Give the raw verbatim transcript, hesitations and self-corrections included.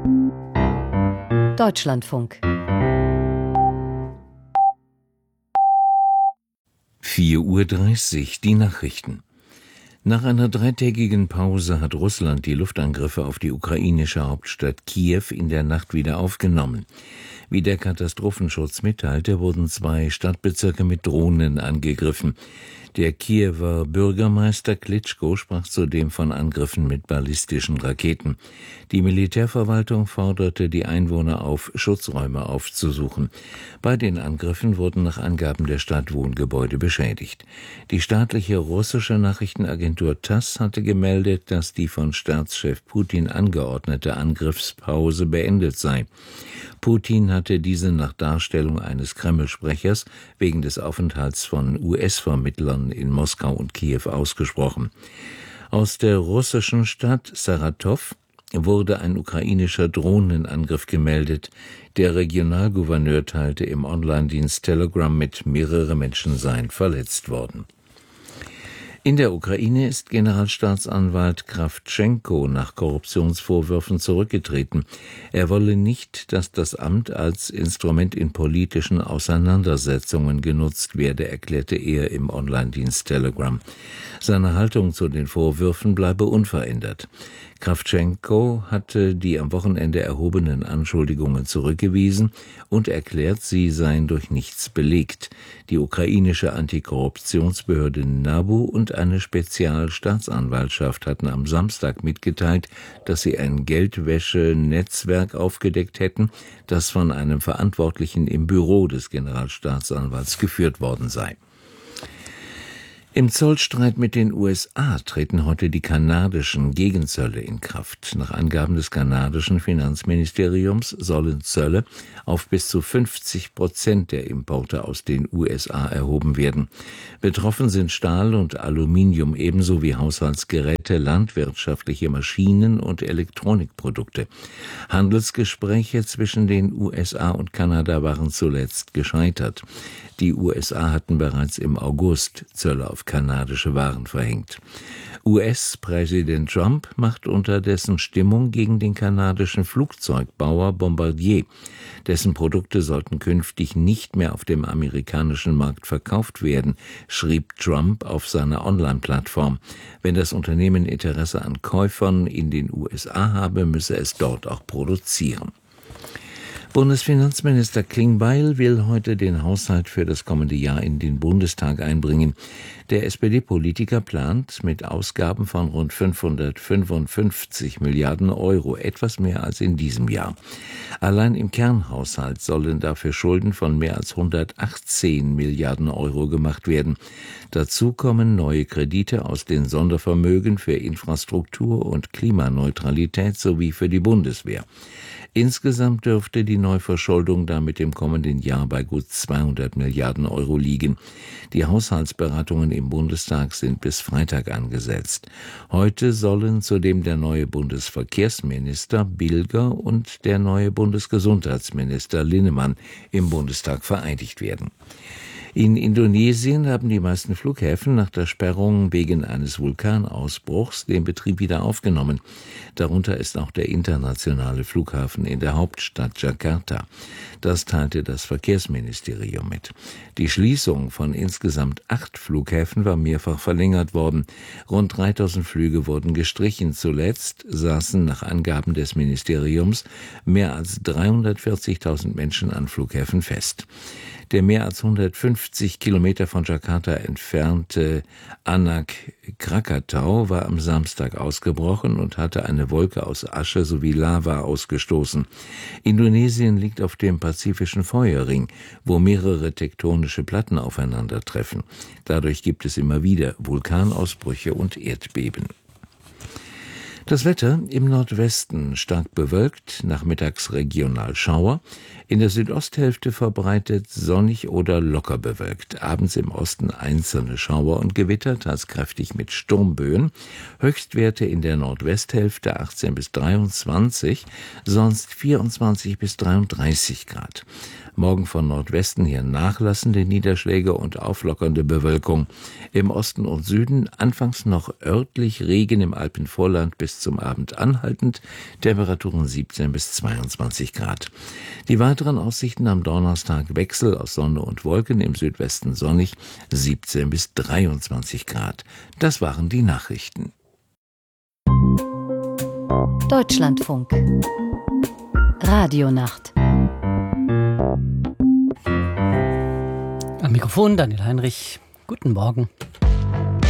Deutschlandfunk. vier Uhr dreißig, die Nachrichten. Nach einer dreitägigen Pause hat Russland die Luftangriffe auf die ukrainische Hauptstadt Kiew in der Nacht wieder aufgenommen. Wie der Katastrophenschutz mitteilte, wurden zwei Stadtbezirke mit Drohnen angegriffen. Der Kiewer Bürgermeister Klitschko sprach zudem von Angriffen mit ballistischen Raketen. Die Militärverwaltung forderte die Einwohner auf, Schutzräume aufzusuchen. Bei den Angriffen wurden nach Angaben der Stadt Wohngebäude beschädigt. Die staatliche russische Nachrichtenagentur TASS hatte gemeldet, dass die von Staatschef Putin angeordnete Angriffspause beendet sei. Putin hatte diese nach Darstellung eines Kreml-Sprechers wegen des Aufenthalts von U S-Vermittlern in Moskau und Kiew ausgesprochen. Aus der russischen Stadt Saratow wurde ein ukrainischer Drohnenangriff gemeldet. Der Regionalgouverneur teilte im Online-Dienst Telegram mit, mehrere Menschen seien verletzt worden. In der Ukraine ist Generalstaatsanwalt Krawtschenko nach Korruptionsvorwürfen zurückgetreten. Er wolle nicht, dass das Amt als Instrument in politischen Auseinandersetzungen genutzt werde, erklärte er im Online-Dienst Telegram. Seine Haltung zu den Vorwürfen bleibe unverändert. Krawtschenko hatte die am Wochenende erhobenen Anschuldigungen zurückgewiesen und erklärt, sie seien durch nichts belegt. Die ukrainische Antikorruptionsbehörde NABU und eine Spezialstaatsanwaltschaft hatten am Samstag mitgeteilt, dass sie ein Geldwäsche-Netzwerk aufgedeckt hätten, das von einem Verantwortlichen im Büro des Generalstaatsanwalts geführt worden sei. Im Zollstreit mit den U S A treten heute die kanadischen Gegenzölle in Kraft. Nach Angaben des kanadischen Finanzministeriums sollen Zölle auf bis zu fünfzig Prozent der Importe aus den U S A erhoben werden. Betroffen sind Stahl und Aluminium ebenso wie Haushaltsgeräte, landwirtschaftliche Maschinen und Elektronikprodukte. Handelsgespräche zwischen den U S A und Kanada waren zuletzt gescheitert. Die U S A hatten bereits im August Zölle auf kanadische Waren verhängt. U S-Präsident Trump macht unterdessen Stimmung gegen den kanadischen Flugzeugbauer Bombardier. Dessen Produkte sollten künftig nicht mehr auf dem amerikanischen Markt verkauft werden, schrieb Trump auf seiner Online-Plattform. Wenn das Unternehmen Interesse an Käufern in den U S A habe, müsse es dort auch produzieren. Bundesfinanzminister Klingbeil will heute den Haushalt für das kommende Jahr in den Bundestag einbringen. Der S P D-Politiker plant mit Ausgaben von rund fünfhundertfünfundfünfzig Milliarden Euro, etwas mehr als in diesem Jahr. Allein im Kernhaushalt sollen dafür Schulden von mehr als hundertachtzehn Milliarden Euro gemacht werden. Dazu kommen neue Kredite aus den Sondervermögen für Infrastruktur und Klimaneutralität sowie für die Bundeswehr. Insgesamt dürfte die Neuverschuldung damit im kommenden Jahr bei gut zweihundert Milliarden Euro liegen. Die Haushaltsberatungen im Bundestag sind bis Freitag angesetzt. Heute sollen zudem der neue Bundesverkehrsminister Bilger und der neue Bundesgesundheitsminister Linnemann im Bundestag vereidigt werden. In Indonesien haben die meisten Flughäfen nach der Sperrung wegen eines Vulkanausbruchs den Betrieb wieder aufgenommen. Darunter ist auch der internationale Flughafen in der Hauptstadt Jakarta. Das teilte das Verkehrsministerium mit. Die Schließung von insgesamt acht Flughäfen war mehrfach verlängert worden. Rund dreitausend Flüge wurden gestrichen. Zuletzt saßen nach Angaben des Ministeriums mehr als dreihundertvierzigtausend Menschen an Flughäfen fest. Der mehr als hundertfünfzig Kilometer von Jakarta entfernte Anak Krakatau war am Samstag ausgebrochen und hatte eine Wolke aus Asche sowie Lava ausgestoßen. Indonesien liegt auf dem Pazifischen Feuerring, wo mehrere tektonische Platten aufeinandertreffen. Dadurch gibt es immer wieder Vulkanausbrüche und Erdbeben. Das Wetter: im Nordwesten stark bewölkt, nachmittags regional Schauer, in der Südosthälfte verbreitet sonnig oder locker bewölkt, abends im Osten einzelne Schauer und Gewitter, teils kräftig mit Sturmböen, Höchstwerte in der Nordwesthälfte achtzehn bis dreiundzwanzig, sonst vierundzwanzig bis dreiunddreißig Grad. Morgen von Nordwesten her nachlassende Niederschläge und auflockernde Bewölkung. Im Osten und Süden anfangs noch örtlich Regen, im Alpenvorland bis zum Abend anhaltend, Temperaturen siebzehn bis zweiundzwanzig Grad. Die weiteren Aussichten am Donnerstag: Wechsel aus Sonne und Wolken, im Südwesten sonnig, siebzehn bis dreiundzwanzig Grad. Das waren die Nachrichten. Deutschlandfunk Radionacht. Am Mikrofon Daniel Heinrich. Guten Morgen.